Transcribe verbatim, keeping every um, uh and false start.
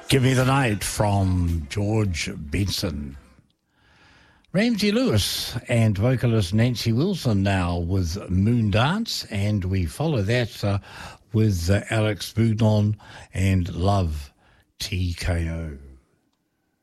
Give Me the Night from George Benson. Ramsey Lewis and vocalist Nancy Wilson now with Moon Dance, and we follow that uh, with uh, Alex Bugnon and Love T K O.